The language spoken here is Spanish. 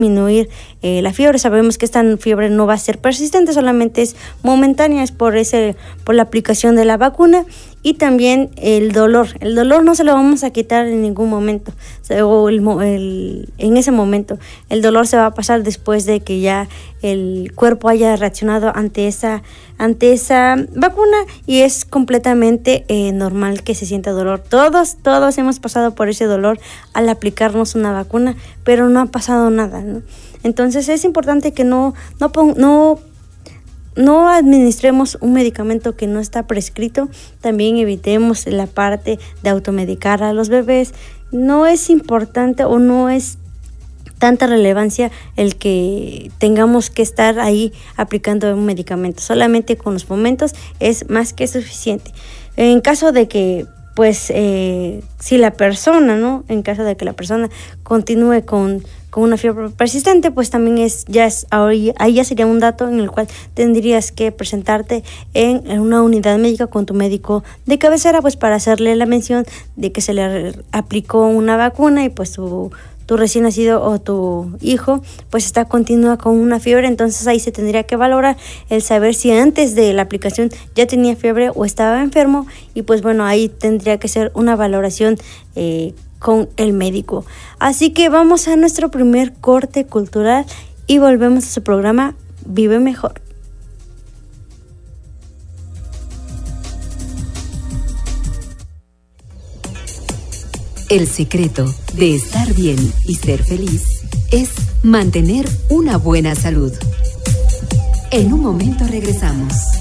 disminuir la fiebre. Sabemos que esta fiebre no va a ser persistente, solamente es momentánea, es por la aplicación de la vacuna. Y también el dolor no se lo vamos a quitar en ningún momento, en ese momento. El dolor se va a pasar después de que ya el cuerpo haya reaccionado ante esa vacuna, y es completamente normal que se sienta dolor. Todos hemos pasado por ese dolor al aplicarnos una vacuna, pero no ha pasado nada, ¿no? Entonces es importante que no administremos un medicamento que no está prescrito. También evitemos la parte de automedicar a los bebés. No es importante o no es tanta relevancia el que tengamos que estar ahí aplicando un medicamento. Solamente con los momentos es más que suficiente. En caso de que si la persona, ¿no? En caso de que la persona continúe con una fiebre persistente, pues también ahí ya sería un dato en el cual tendrías que presentarte en una unidad médica con tu médico de cabecera, pues para hacerle la mención de que se le aplicó una vacuna y pues tu recién nacido o tu hijo pues continúa con una fiebre. Entonces ahí se tendría que valorar el saber si antes de la aplicación ya tenía fiebre o estaba enfermo, y pues bueno, ahí tendría que ser una valoración con el médico. Así que vamos a nuestro primer corte cultural y volvemos a su programa Vive Mejor. El secreto de estar bien y ser feliz es mantener una buena salud. En un momento regresamos.